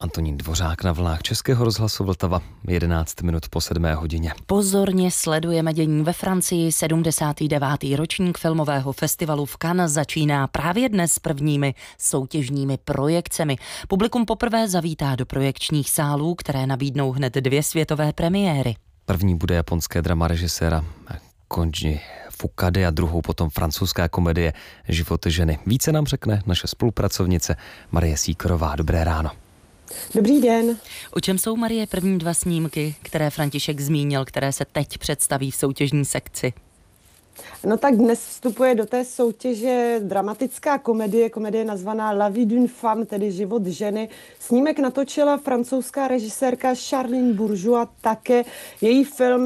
Antonín Dvořák na vlnách Českého rozhlasu Vltava, 11 minut po 7. hodině. Pozorně sledujeme dění ve Francii. 79. ročník filmového festivalu v Cannes začíná právě dnes s prvními soutěžními projekcemi. Publikum poprvé zavítá do projekčních sálů, které nabídnou hned 2 světové premiéry. První bude japonské drama režiséra Koji Fukady a druhou potom francouzská komedie Život ženy. Více nám řekne naše spolupracovnice Marie Síkorová. Dobré ráno. Dobrý den. O čem jsou, Marie, první 2 snímky, které František zmínil, které se teď představí v soutěžní sekci? No tak dnes vstupuje do té soutěže dramatická komedie nazvaná La vie d'une femme, tedy Život ženy. Snímek natočila francouzská režisérka Charline Bourgeois také. Její film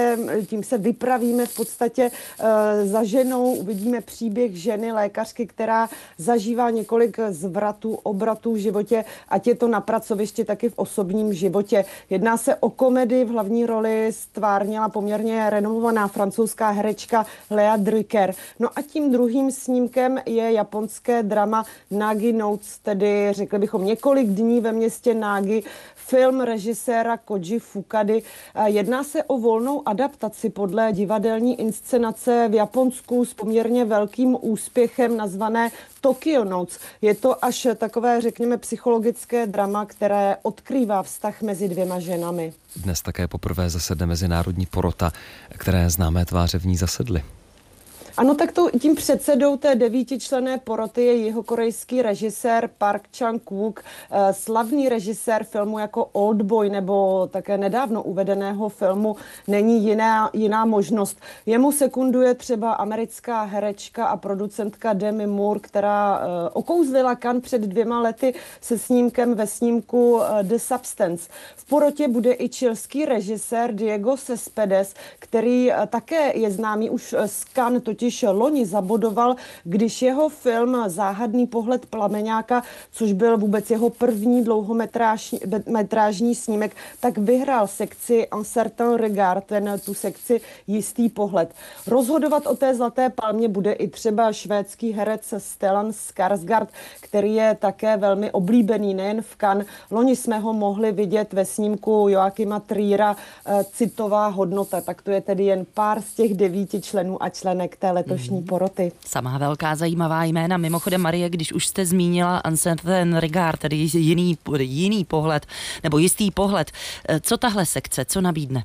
tím se vypravíme v podstatě za ženou. Uvidíme příběh ženy, lékařky, která zažívá několik zvratů, obratů v životě, ať je to na pracovišti, taky v osobním životě. Jedná se o komedii, v hlavní roli stvárnila poměrně renomovaná francouzská herečka Lea Drucker. No a tím druhým snímkem je japonské drama Nagi Notes, tedy řekli bychom Několik dní ve městě Nagi, film režiséra Koji Fukady. Jedná se o volnou adaptaci podle divadelní inscenace v Japonsku s poměrně velkým úspěchem nazvané Tokyo Notes. Je to až takové, řekněme, psychologické drama, které odkrývá vztah mezi 2 ženami. Dnes také poprvé zasedne mezinárodní porota, které známé tváře v ní zasedly. Ano, tak tím předsedou té 9členné poroty je jihokorejský režisér Park Chan-wook, slavný režisér filmu jako Oldboy nebo také nedávno uvedeného filmu Není jiná možnost. Jemu sekunduje třeba americká herečka a producentka Demi Moore, která okouzlila Cannes před 2 lety se snímkem ve snímku The Substance. V porotě bude i chilský režisér Diego Céspedes, který také je známý už z Cannes, totiž loni zabodoval, když jeho film Záhadný pohled plameňáka, což byl vůbec jeho první dlouhometrážní snímek, tak vyhrál sekci Un certain regard, tu sekci Jistý pohled. Rozhodovat o té zlaté palmě bude i třeba švédský herec Stellan Skarsgård, který je také velmi oblíbený nejen v Cannes. Loni jsme ho mohli vidět ve snímku Joachima Triera Citová hodnota, tak to je tedy jen pár z těch 9 členů a členek té letošní poroty. Samá velká zajímavá jména. Mimochodem, Marie, když už jste zmínila Un certain regard, tedy jiný pohled, nebo Jistý pohled, co tahle sekce, co nabídne?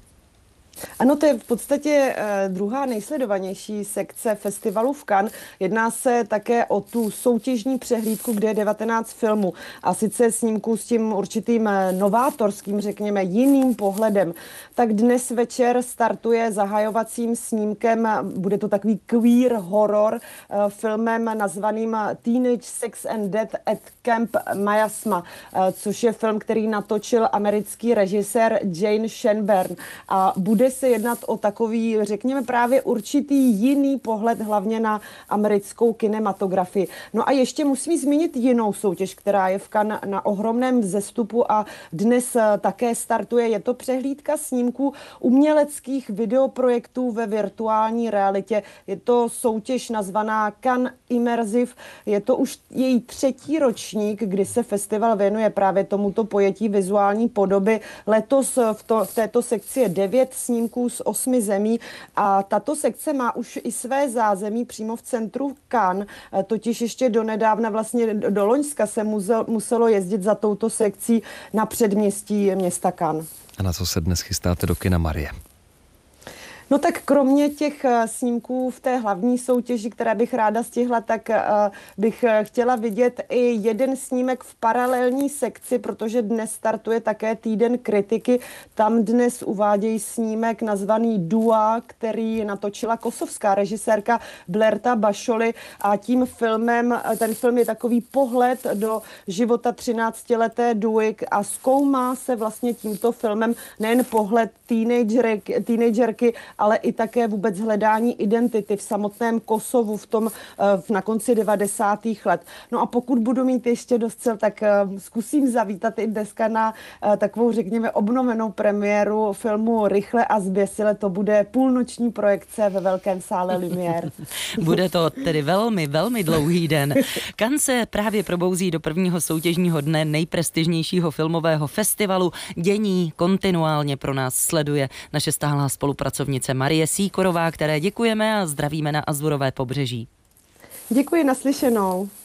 Ano, to je v podstatě druhá nejsledovanější sekce festivalu v Cannes. Jedná se také o tu soutěžní přehlídku, kde je 19 filmů a sice snímků s tím určitým novátorským, řekněme, jiným pohledem. Tak dnes večer startuje zahajovacím snímkem, bude to takový queer horor, filmem nazvaným Teenage Sex and Death at Camp Miasma, což je film, který natočil americký režisér Jane Shenburn a bude se jednat o takový, řekněme, právě určitý jiný pohled hlavně na americkou kinematografii. No a ještě musím zmínit jinou soutěž, která je v Cannes na ohromném vzestupu a dnes také startuje. Je to přehlídka snímků uměleckých videoprojektů ve virtuální realitě. Je to soutěž nazvaná Cannes Immersive. Je to už její 3. ročník, kdy se festival věnuje právě tomuto pojetí vizuální podoby. Letos v této sekci je 9 snímků z 8 zemí a tato sekce má už i své zázemí přímo v centru Cannes, totiž ještě donedávna, vlastně do loňska se muselo jezdit za touto sekcí na předměstí města Cannes. A na co se dnes chystáte do kina, Marie? No tak kromě těch snímků v té hlavní soutěži, které bych ráda stihla, tak bych chtěla vidět i jeden snímek v paralelní sekci, protože dnes startuje také týden kritiky. Tam dnes uvádějí snímek nazvaný Dua, který natočila kosovská režisérka Blerta Basholi a ten film je takový pohled do života 13leté Duy a zkoumá se vlastně tímto filmem nejen pohled teenagerky, ale i také vůbec hledání identity v samotném Kosovu na konci 90. let. No a pokud budu mít ještě dost sil, tak zkusím zavítat i dneska na takovou, řekněme, obnovenou premiéru filmu Rychle a zběsile. To bude půlnoční projekce ve velkém sále Lumière. Bude to tedy velmi, velmi dlouhý den. Cannes se právě probouzí do prvního soutěžního dne nejprestižnějšího filmového festivalu. Dění kontinuálně pro nás sleduje naše stálá spolupracovnice Marie Sýkorová, které děkujeme a zdravíme na Azurové pobřeží. Děkuji, naslyšenou.